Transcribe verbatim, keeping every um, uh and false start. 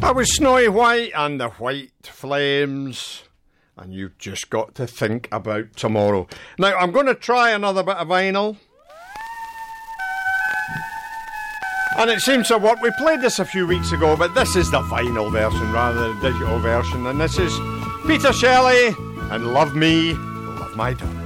That was Snowy White and the White Flames. And you've just got to think about tomorrow. Now, I'm going to try another bit of vinyl. And it seems to work. We played this a few weeks ago, but this is the vinyl version rather than the digital version. And this is Peter Shelley and Love Me, Love My Darling.